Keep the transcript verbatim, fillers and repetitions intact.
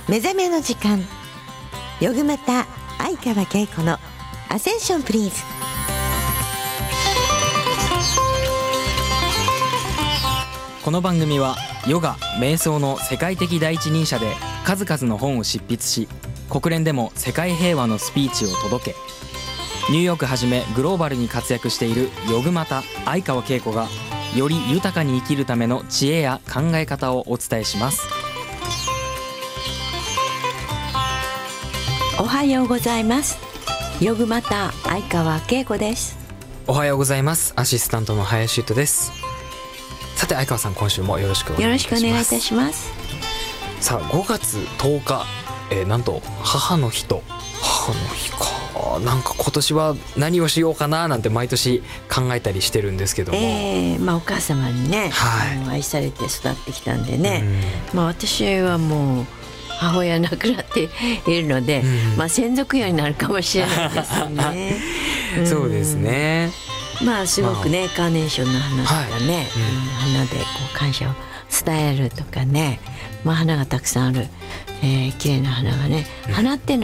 目覚めの時間、よぐまた相川恵子のアセンションプリーズ。 この番組はヨガ・瞑想の世界的第一人者で数々の本を執筆し、国連でも世界平和のスピーチを届け、ニューヨークはじめグローバルに活躍しているヨグマタ相川恵子がより豊かに生きるための知恵や考え方をお伝えします。 おはようございます。ヨグマタ相川恵子です。 おはようございます。アシスタントの林優斗です。さて相川さん、今週もよろしくお願いいたします。 よろしくお願いいたします。 さあごがつとおか、えー、なんと母の日と母の日か。なんか今年は何をしようかななんて毎年考えたりしてるんですけども、 えーまあ、お母様にね、はい、あの愛されて育ってきたんでね、まあ、私はもう母親亡くなっているので、まあ、先祖供養になるかもしれないですよね。 そうですね。 まあすごくね、まあ、カーネーションの花とかね、はい、うん、花でこう感謝を伝えるとかね、まあ、花がたくさんある、えー、綺麗な花がね、うん、花って